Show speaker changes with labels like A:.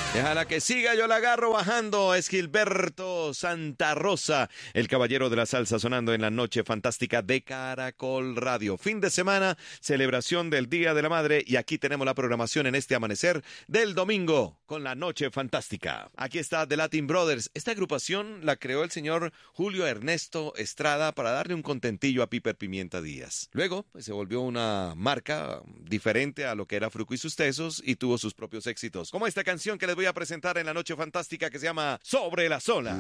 A: Déjala que siga, yo la agarro bajando. Es Gilberto Santa Rosa, el caballero de la salsa, sonando en la noche fantástica de Caracol Radio. Fin de semana, celebración del Día de la Madre, y aquí tenemos la programación en este amanecer del domingo con la noche fantástica. Aquí está The Latin Brothers. Esta agrupación la creó el señor Julio Ernesto Estrada para darle un contentillo a Piper Pimienta Díaz. Luego, pues, se volvió una marca diferente a lo que era Fruco y sus Tesos y tuvo sus propios éxitos. Como esta canción que les voy a presentar en la noche fantástica que se llama Sobre la Sola.